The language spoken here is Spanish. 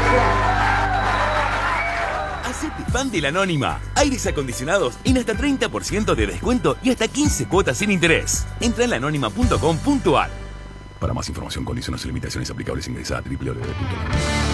Hacete fan de La Anónima. Aires acondicionados en hasta 30% de descuento y hasta 15 cuotas sin interés. Entra en laanónima.com.ar. Para más información, condiciones y limitaciones aplicables, ingresa a www.lanónima.com.